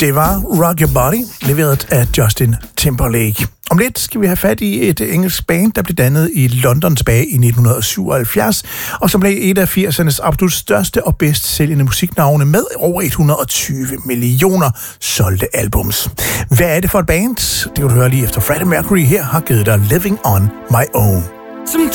Det var Rock Your Body, leveret af Justin Timberlake. Om lidt skal vi have fat i et engelsk band, der blev dannet i London tilbage i 1977, og som blev et af 80'ernes absolut største og bedst sælgende musiknavne med over 120 millioner solgte albums. Hvad er det for et band? Det kan du høre lige efter Freddie Mercury her har givet dig Living on My Own.